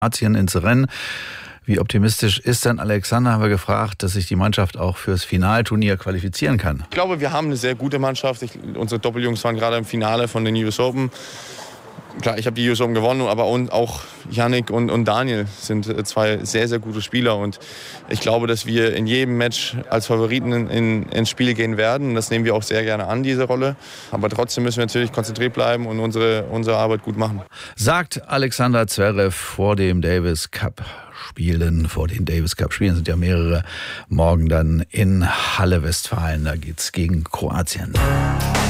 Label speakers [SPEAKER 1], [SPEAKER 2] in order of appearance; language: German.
[SPEAKER 1] Kroatien ins Rennen. Wie optimistisch ist denn Alexander, haben wir gefragt, dass sich die Mannschaft auch fürs Finalturnier qualifizieren kann?
[SPEAKER 2] Ich glaube, wir haben eine sehr gute Mannschaft. Unsere Doppeljungs waren gerade im Finale von den US Open. Klar, ich habe die US Open gewonnen, aber auch Yannick und Daniel sind zwei sehr, sehr gute Spieler. Und ich glaube, dass wir in jedem Match als Favoriten ins Spiel gehen werden. Das nehmen wir auch sehr gerne an, diese Rolle. Aber trotzdem müssen wir natürlich konzentriert bleiben und unsere Arbeit gut machen.
[SPEAKER 1] Sagt Alexander Zverev vor dem Davis Cup Spielen. Vor den Davis Cup Spielen sind ja mehrere. Morgen dann in Halle Westfalen. Da geht's gegen Kroatien.